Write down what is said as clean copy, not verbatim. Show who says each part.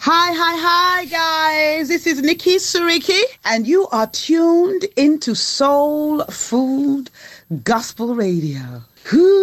Speaker 1: Hi, guys. This is Nikki Suriki, and you are tuned into Soul Food Gospel Radio. Whoo!